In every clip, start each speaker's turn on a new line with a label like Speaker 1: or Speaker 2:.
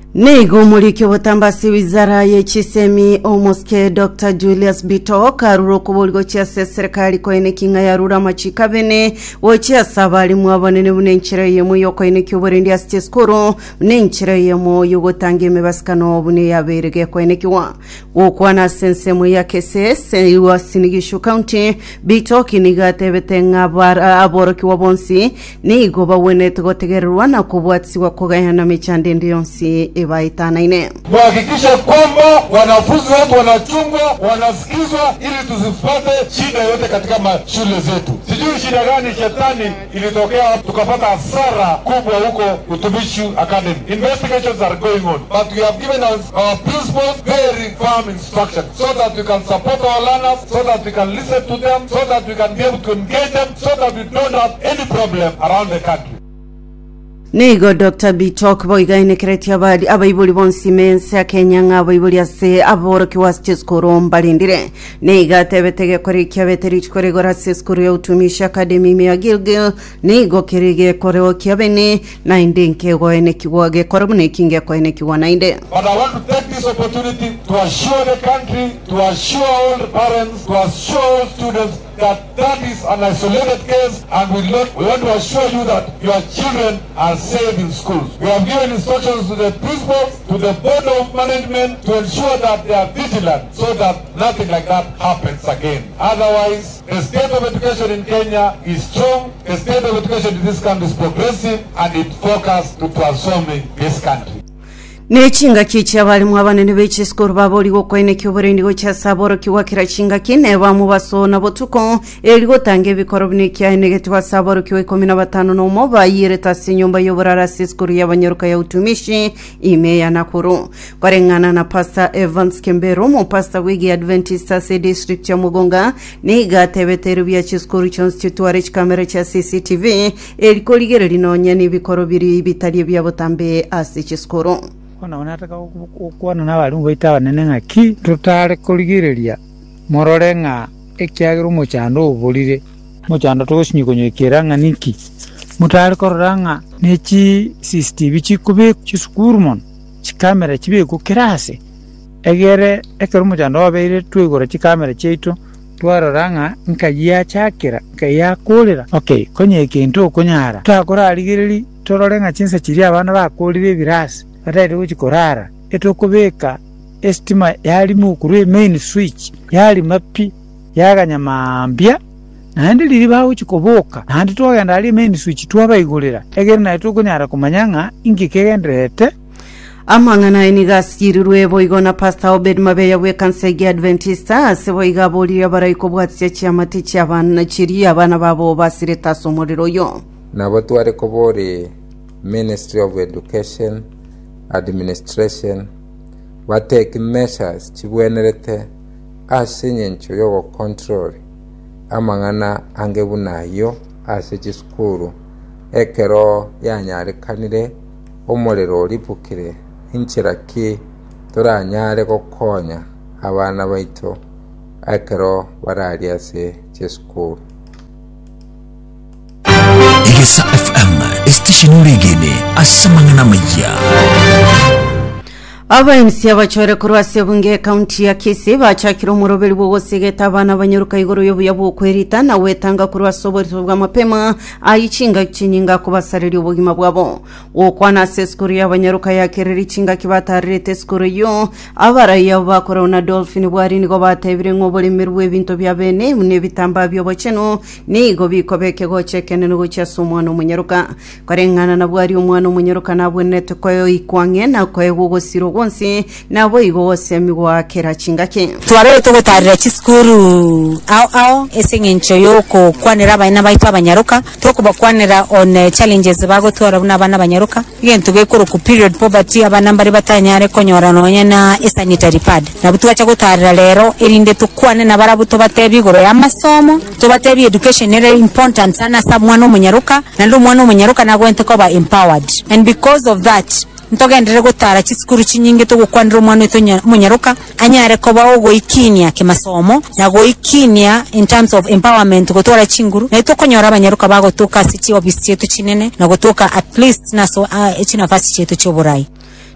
Speaker 1: Nego muliki butambasi wizara y'ekisemi omuske Dr. Julius Bito karuro kubulgo kya serikali koine kinga ya rura machika bene wochya sabali mwabonene bunenchire yemu yokoine kyuburindi asite skoro bunenchire yemu yugotange mebaskano bune yaberege koine kiwa wokwana sensemu ya KSS wa Sinigishu County Bito kiniga tebetenga aboro kiwabonsi nigo bawene tugotegerwa na kubwatsiwa kogayana mechande ndionsi ebaitana ine
Speaker 2: kuhakikisha kwamba wanafunzi wetu wanachungwa, wanasikizwa ili tusipate shida yote katika shule zetu. Sijui shida gani shetani ilitokea tukapata hasara kubwa huko Utumishi Academy. Investigations are going on, but we have given our principals very firm instructions so that we can support our learners, so that we can listen to them, so that we can be able to engage them, so that we don't have any problem around the country.
Speaker 1: Nego Dr. Bitok boigaine kreti abadi abaibuli bonsi mense Kenya abaibuli ase aboro kiwasite skoro mbalindire nega tebetege kore kyabeteri kore gorase skoro ya Utumishi Academy me Gilgil nego kerege kore okyabene na indenke goene kiwage korobune kinge koene kiwana inde.
Speaker 2: But I want to take this opportunity to assure the country, to assure all the parents, to assure all students that is an isolated case, and we want to assure you that your children are safe in schools. We have given instructions to the principals, to the board of management to ensure that they are vigilant so that nothing like that happens again. Otherwise, the state of education in Kenya is strong, the state of education in this country is progressive, and it focused to transforming this country.
Speaker 1: Nechinga kichi abalimu abanene b'ekisukuru baboli gokoine ky'oburendi kya saboro kiwakira chinga kine bamubaso nabo tuko erigotange bikoro bnikya negative saboro kiwe 15 no moba yireta sinyumba y'oburara sisukuru y'abanyaruka ya Utumishi ime ya Nakuru kwarengana na Pastor Evans Kembero mu Pastor Wigi Adventist City District ya Mugonga niga tebeteru bya kisukuru cy'institutware kamera cha CCTV erikoligere linonya n'ibikoro biri bitari byabotambe asi kisukuru.
Speaker 3: Kona wanataka kuwana na walimu baita banenenga ki tutale kuligireria mororenga ekyagiru mochando obulire mochando toshinyikonyo keranga niki mutale koranga nechi CCTV chikube chisukuru mon chikamera chibe ku kirase egere ekero mochando abeire twigora chikamera cheito twararanga nkaya chakira nkaya kolera okay konye kintu konyara takora aligireri tororenga chinsa chiri abana bakolire birase atari uchikorara etokubeka estima yali mukuru main switch yali mapi yaganyamambya nandi liriba uchikoboka nandi twagenda ali main switch twabayigulira egere na tukunyara kumanyanga ingikegendrete
Speaker 1: amangana inigasyirirwe boigona Pastor Obed Mabeya we Kansegi Adventista seboiga boli abarayiko bwatse cyamati cy'abana kiri abana babo basireta somorero yo
Speaker 4: nabo tware kobore Ministry of Education Administration what take measures chibwenerete asinyencho yogo control amangana angebunayo ase chiskuru ekero yanyare kanire omorero lipukire inchiraki toranyare gokonya abana baito ekero barari ase chiskuru.
Speaker 5: Igesa FM station regine asamangana maya
Speaker 1: Abaimsi abachore kurwase bunge county ya Kisii bachakira umuroberi bwogosegeta abana banyaruka igoro yobuyabu kwerita na wetanga kurwasoborezwa bwa mapema ayichinga kinyinga kubasarira ubugima bwabo wokwana seskuru y'abanyaruka yakerera ichinga kibatarire skuru yo abaraya bakora na Dolphin bwari nigo batebire ngobolemerwe ibintu bya bene mune bitamba byo boceno nigo bikobeke gocekene no cyasumwana umunyaruka karengana na bwari umwana umunyaruka nabwe netkoyo ikwange na koyo gogosiro bonse nabo igose miwa kera chingake
Speaker 6: tware to gutarira chiskuru ao esengencho yoko kwanera abana baitwa abanyaruka to kubakwanera on challenges bago twara bana banyaruka igentu gekuru ku period poverty abana mbari batanyare konyora nonya na sanitary pad nabutwa cha gutarira lero irinde tukwane na barabuto batebi goro ya masomo to batebi education is important sana sa mwana umunyaruka na ndo mwana umunyaruka nagwente ko ba empowered and because of that ntogendere gutara chisikuru chinyinge to gukwanira umwana etonya munyaruka anyare ko bawo ikinia kimasomo na go ikinia in terms of empowerment gotora chinguru na itokonyora abanyaruka bago toka city office chetu chinene na gotoka at least naso echina fasi chetu choburai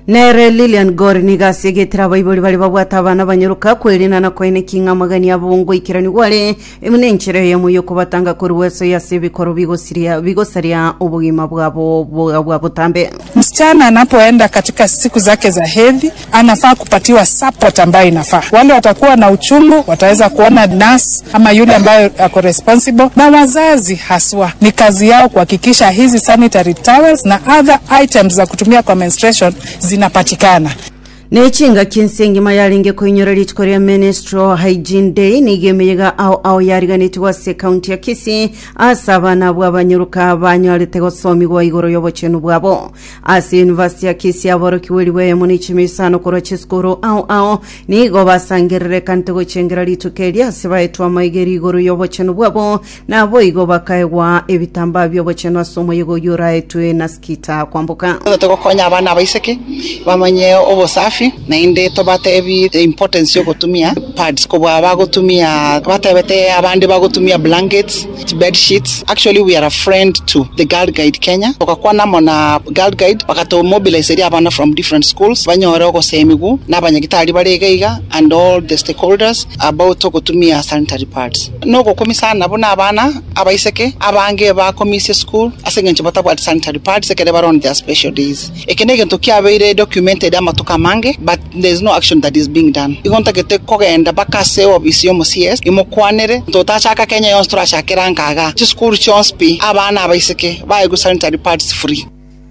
Speaker 1: Nere Lilian Gori nigasigitira baibuli bali babwata abana banyeruka kwelina na kwene kinga magani abongo ikirani wale emunenchire ya muyo kubatanga kuri weso yasibikoro bigosaria ubugima bwabo butambe.
Speaker 7: Msichana anapoenda katika siku zake za hedhi anafaa kupatiwa support ambayo inafaa. Wale watakuwa na uchungu wataweza kuona nurse ama yule ambaye ako responsible, na wazazi haswa ni kazi yao kuhakikisha hizi sanitary towels na other items za kutumia kwa menstruation zinapatikana.
Speaker 1: Nechinga kinsengi mayalinge kuinyora lichikoria Ministro Hygiene Day nigemeyega au yariganiti wase county ya Kisii asaba na bw'abanyeruka banyalete gosomi gwa igoro yobochenu bwabo ase University ya Kisii aborokiweliwe munichimisano koro chiskuru au nigo basangirire kante gochengera litukelia asibaetwa maigeri igoro yobochenu bwabo nabo igo bakaegwa ebitamba byobochenu asomo yego yura etwe naskita kwambuka
Speaker 8: tukokonya abana baiseke bamanye obosafi na inde tobate ebi importance yo kutumia pads ko baba gutumia batebete abandi bagutumia blankets, bed sheets. Actually we are a friend to the Girl Guide Kenya. Tukakwa na mona Girl Guide wakato mobilize abana from different schools banyore ko semigu n'abanyagitari baregaiga and all the stakeholders about to kutumia sanitary pads. Noko komisana bona abana abaiseke abange ba community school asengenche batabwa sanitary pads sekere baron their special days. Ekenege ntokia beire documented ama tukamange, but there's no action that is being done. Igonta kete kogenda bakase obisio musies imokwanere totachaka Kenya yonstra shakirankaga chiskuru chonspi abana abaiseke baego sanitary pads free.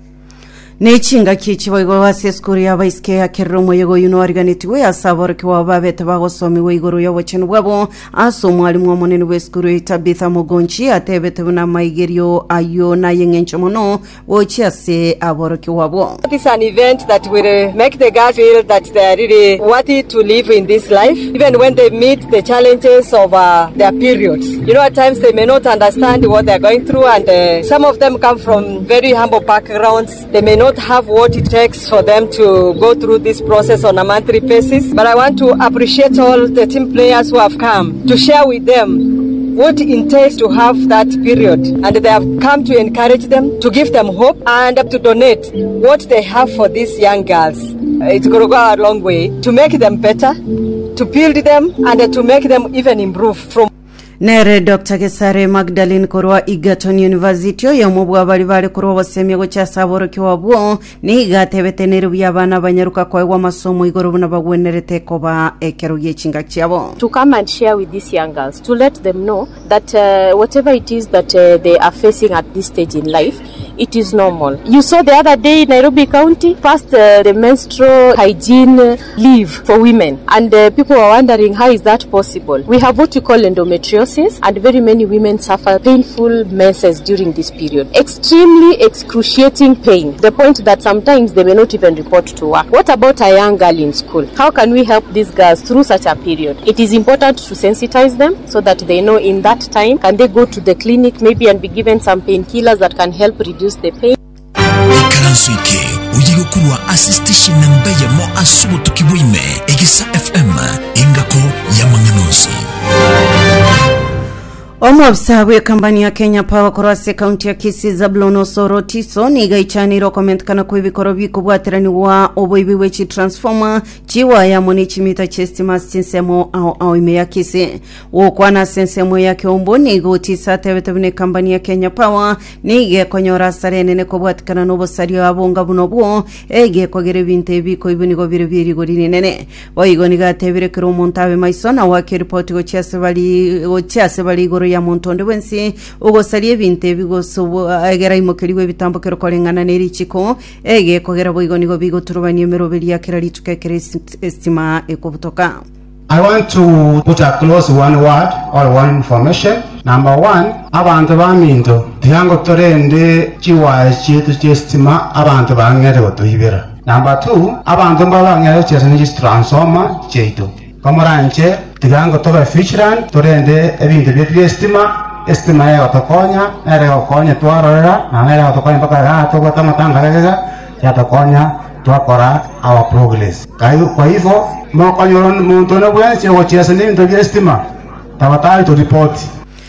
Speaker 1: Nechinga kichiboigo wase skuri abaiske ya kerromo yego yunoarganiti we asabor kwa babete bagosomi we igoro yobochenu bwabo aso mwalimu omonene we skuri Tabitha Mugonchi atebete buna maigerio ayo na yengencho mono wochi ase aboroki wabo.
Speaker 9: This is an event that will make the girls feel that they are really worthy to live in this life, even when they meet the challenges of their periods. You know, at times they may not understand what they are going through, and some of them come from very humble backgrounds. They may not have what it takes for them to go through this process on a monthly basis. But I want to appreciate all the team players who have come to share with them what it entails to have that period, and they have come to encourage them, to give them hope, and to donate what they have for these young girls. It's going to go a long way to make them better, to build them, and to make them even improve from.
Speaker 1: Nere Dr. Gesare Magdalene Korwa Egerton University yo mubwa bali bali korwa basemi go cha saboro kiwabwo ni gatebete nerubi abana banyaruka kwa masomo igoro buna bagwenerete ko ba ekero yechinga cyabo.
Speaker 10: To come and share with these young girls, to let them know that whatever it is that they are facing at this stage in life, it is normal. You saw the other day in Nairobi County passed the menstrual hygiene leave for women, and people were wondering how is that possible. We have what you call endometriosis, and very many women suffer painful menses during this period. Extremely excruciating pain, the point that sometimes they may not even report to work. What about a young girl in school? How can we help these girls through such a period? It is important to sensitize them so that they know in that time, can they go to the clinic maybe and be given some painkillers that can help reduce the pain.
Speaker 5: Karansuike ujigo kuwa assistation namba ya mo asubu tukiwime Egisa FM ingako ya Manganozi.
Speaker 1: Omwabsawe kampani ya Kenya Power Korase County ya Kisii Zablono Sorotiso ni gaichaniro comment kana kwibikoro bikubwaterani wa oboibi wechi transformer chiwa ya monichi mita chestima sinsemo au ime ya Kisii wokwana sensemo ya kiombo ni gotisa tebetebune kampani ya Kenya Power nige konyora sarenene kubwatikana nobo sario abonga bunobo ege kogere binte biko ibunigo biribiri godini nene oigo ni gatebire kiro montawe maisona wa report go chiase bali goro ya montonde wensi ugosalie binte bigoso agera imokeriwe bitambokero kolengana neri chiko ege kogera boigonigo bigoturubanye merobeli ya kiralituka estima ekobutoka.
Speaker 11: I want to put a close one word or one information. Number one, abantu baminto tiango torende chiwa chitu chestima abantu bangere gotuhibera. Number two, abantu bangere chesani transformer cheito Komoranche tigango tobe fishran torende ebintu estima ya otokonya ere okonya twarorera na ere otokonya mpaka gato gatamatanga rega ya tokonya twakora our progress. Kwa hivyo mokonyoro muntu no bwense ochiesa ni bintu estima tabatai to report.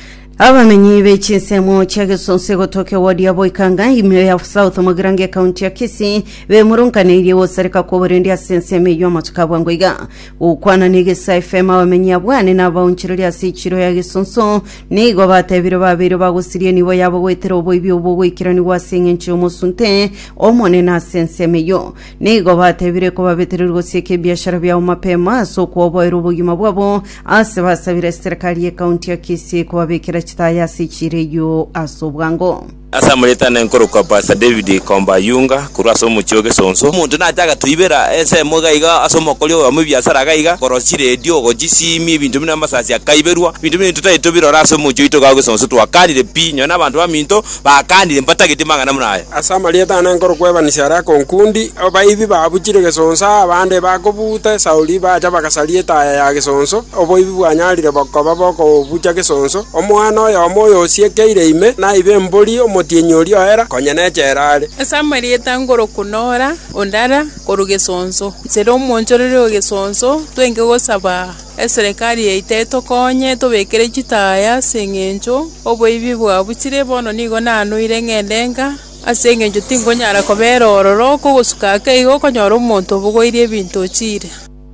Speaker 1: abamenyi b'ekinsemo kya Gesonso gotoke wadi ya Boikanga imyo ya South Mugirange County ya Kisii bemurunkaniriye wosareka ko burendi ya senseme yo matukabwa ngoiga ukwana nigesa FM abamenyi abwane n'abawunkirira asiciro ya Gesonso nigo batebiro babiro bagusiriye nibo yabo wetero obo ibyo obo wikirani wasengenche umusunte omone na senseme yo nigo batebire ko babetererwa sike biashara bya mapema so ko boyero bugima bwabo ase basabira serikali ya county ya Kisii ko babekera kitaya sichireyo asobwango
Speaker 12: asamuleta nenkoro kwa Pastor David Komba Yunga kuraso mucyo Gesonso umuntu najaga tuyibera ese mugaiga asomokolyo amubyasara gaiga korosire dio gogisimi ibintu bina masasi akaiberwa ibintu bina tutayitobiro raso mucyo itoga Gesonso twakandire pinyo nabantu baminto bakandire mpatagiti mangana munaye
Speaker 13: asamuleta nenkoro kwebanishara konkundi abaibi babukire Gesonso abande bakobuta sauli baja bakasalieta ya Gesonso oboibi bwanyalire bakoba boko buja Gesonso omwana ya moyo siekeire ime na ibe mboli tinyori era konyane cherale
Speaker 14: asamari etangoro kunora ondara korugesonso zero monchorero Gesonso twenge gosaba eserikali yeiteto konye tobekere kitaya sengencho oboibi bwabukire bono nigo nanuire ngendenga asengencho tingonyara kobera ororo kogusuka keigo konyora omonto bugoirie bintu chire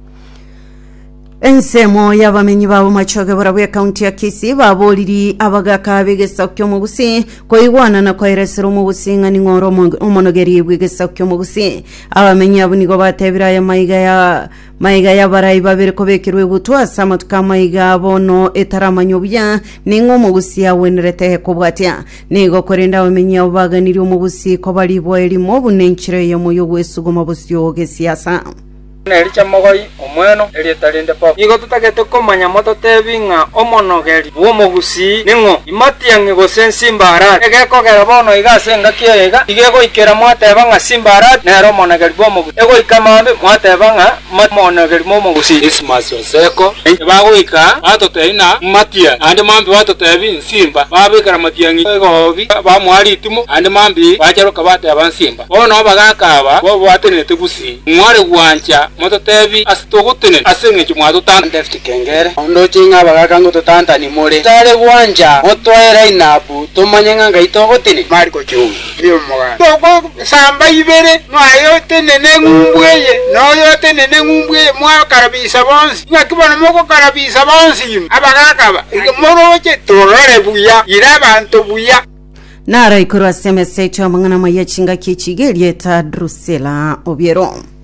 Speaker 14: ensemo y'abamenyi babo machoge barabuye county ya Kisii baboliri abagaka begesakyo mu Busi koigwana na koeresero mu Businga ni ngoro omonogeri bwegesakyo mu Busi abamenyi abo nigo batebira ya maiga ya barayi babere ko bekirwe gutwa samatuka maiga bono etaramanyobya ningo mu Busi yawenerete ko bwatya nigo korenda abamenyi abo baganiri mu Busi ko bari boelimo bunenkire yo mu yogwesugo mu Busi yoge siasa
Speaker 15: Nelicha mogoi omweno elitalinde po igo tutagete komanya moto tebinga omonogeri wo mugusi ningo imatiange go sensimbara egeko gera bono igasenga kiega igego ikera mwateba nga simbara nero monogeri bo mugusi ego ikamambe mwateba nga monogeri mo mugusi ismas yoseko bagoika atoteina matia ande mambe watotebi simba babikara matiangi egobi ba mwali tumo ande mambe bachero kabate abansimba bono bagakaba bo batene tugusi mware gwancha moto tebi asitogutene asenge chumwato tan defti kengere ondo chinga bagakango to tanta ni more tare gwanja otwaera inabu tomanyenga ngaitogutene mariko chuma bio moga togo samba ibere no ayote nene ngumbweye no yote nene ngumbweye mwa karabisa bonsi nyakibona moko karabisa bonsi abagakaba moroche torore buya irabantu buya nara ikuru asemese chamangana mayachinga kichigelieta Drusela Obiero